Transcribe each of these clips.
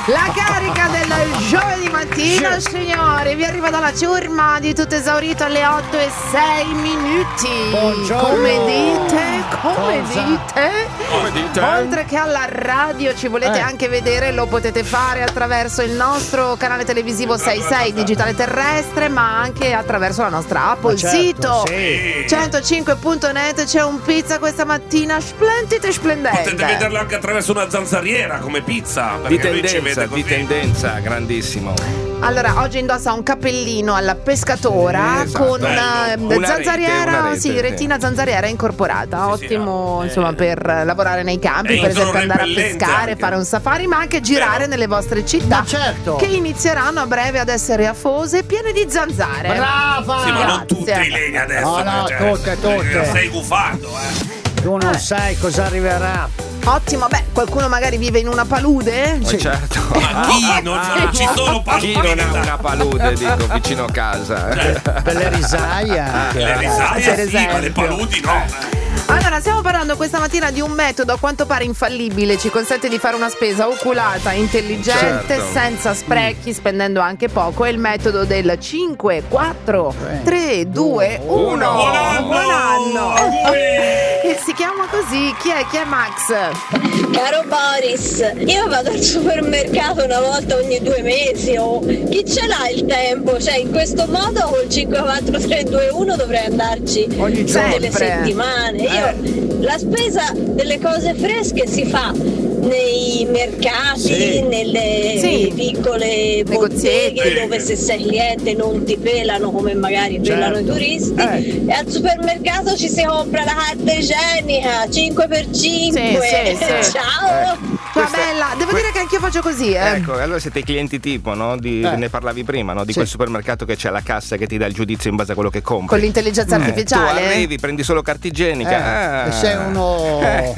La carica del giovedì mattina, signori, vi arriva dalla ciurma di Tutto Esaurito alle 8:06. Buongiorno. Come dite? Oltre che alla radio ci volete anche vedere, lo potete fare attraverso il nostro canale televisivo 66 digitale terrestre, ma anche attraverso la nostra app, il sito 105.net. C'è un pizza questa mattina splendido e splendente. Potete vederlo anche attraverso una zanzariera come pizza, perché lui ci vede così. Di tendenza, grandissimo. Allora, oggi indossa un cappellino alla pescatora con zanzariera, retina zanzariera incorporata. Ottimo, insomma, per lavorare nei campi, per esempio andare a pescare, anche. fare un safari, ma anche girare nelle vostre città. Ma certo. Che inizieranno a breve ad essere afose e piene di zanzare. Brava! Sì, ma non tutte Grazie. i legni adesso. No, tutte. Stai gufando, Tu non sai cosa arriverà. Ottimo, beh, qualcuno magari vive in una palude? Certo. Ma chi? Non ci sono paludi. Chi non ha una palude, dico, vicino a casa? Per le risaie anche. Le risaie Per sì, ma le esempio. paludi no. Allora, stiamo parlando questa mattina di un metodo a quanto pare infallibile, ci consente di fare una spesa oculata, intelligente, Certo. senza sprechi, spendendo anche poco. È il metodo del 5, 4, 3, 2, 1. Buon anno! E si chiama così. Chi è? Chi è Max? Caro Boris, io vado al supermercato una volta ogni 2 mesi chi ce l'ha il tempo? Cioè in questo modo col 5, 4, 3, 2, 1 dovrei andarci Ogni tutte le sempre. settimane. Io la spesa delle cose fresche si fa nei mercati, nelle piccole Negozietti. botteghe dove se sei cliente non ti pelano come magari pelano i turisti e al supermercato ci si compra la carta igienica 5x5. Sì. Ciao! Tua bella, devo dire che anch'io faccio così, Ecco, allora siete i clienti tipo, no? Ne parlavi prima, no? Di quel supermercato che c'è la cassa che ti dà il giudizio in base a quello che compri. Con l'intelligenza Tu artificiale. arrivi, prendi solo carta igienica. Sei uno.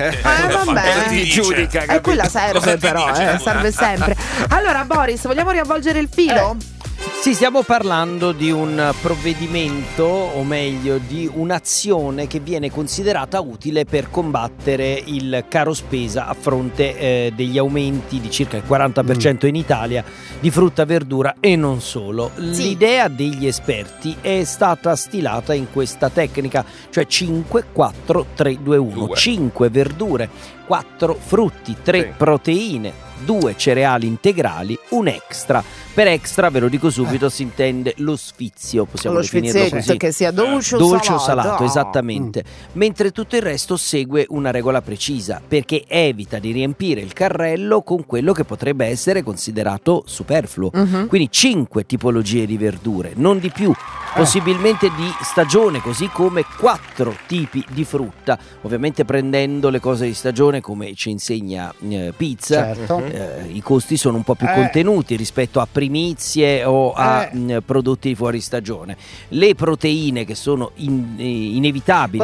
Vabbè. Ti giudica, capito? Quella serve Cosa ti però, dice? serve sempre. Allora Boris, vogliamo riavvolgere il filo? Sì, stiamo parlando di un provvedimento, o meglio di un'azione che viene considerata utile per combattere il caro spesa a fronte degli aumenti di circa il 40% in Italia di frutta, verdura e non solo. L'idea degli esperti è stata stilata in questa tecnica, cioè 5, 4, 3, 2, 1. 5 verdure, 4 frutti, 3 proteine, 2 cereali integrali, un extra. Per extra, ve lo dico subito, si intende lo sfizio, possiamo definirlo sfizzetto, così. che sia dolce O salato, esattamente. Mentre tutto il resto segue una regola precisa, perché evita di riempire il carrello con quello che potrebbe essere considerato superfluo. Quindi 5 tipologie di verdure, non di più, possibilmente di stagione, così come 4 tipi di frutta, ovviamente prendendo le cose di stagione come ci insegna Pizza. I costi sono un po' più contenuti rispetto a primizie o a prodotti fuori stagione. Le proteine, che sono inevitabili